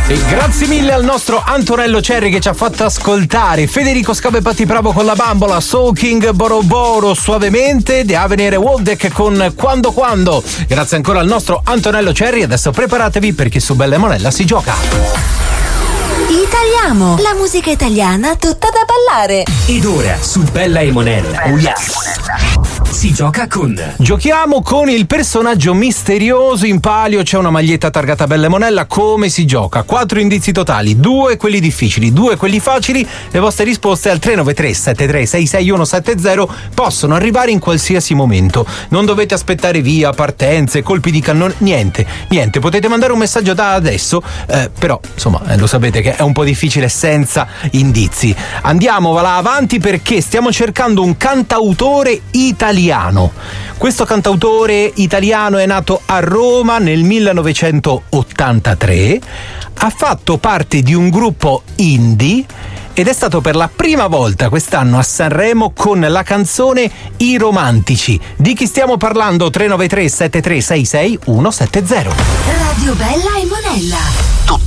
E grazie mille al nostro Antonello Cerri che ci ha fatto ascoltare Federico Scavo e Patti Bravo con La Bambola, Soaking, Boro Boro, Suavemente, De Avenire Waldeck con Quando. Grazie ancora al nostro Antonello Cerri. Adesso preparatevi perché su Bella e Monella si gioca. Italiamo, la musica italiana tutta da ballare. Ed ora su Bella e Monella, oh yes, si gioca con... Giochiamo con il personaggio misterioso. In palio c'è una maglietta targata Bella e Monella. Come si gioca? 4 indizi totali, 2 quelli difficili, 2 quelli facili. Le vostre risposte al 393 73 66170 possono arrivare in qualsiasi momento. Non dovete aspettare via, partenze, colpi di cannone, niente. Potete mandare un messaggio da adesso, però insomma lo sapete che è un po' difficile senza indizi. Andiamo va là avanti perché stiamo cercando un cantautore italiano. Questo cantautore italiano è nato a Roma nel 1983, ha fatto parte di un gruppo indie ed è stato per la prima volta quest'anno a Sanremo con la canzone I Romantici. Di chi stiamo parlando? 393 7366 170. Radio Bella e Monella.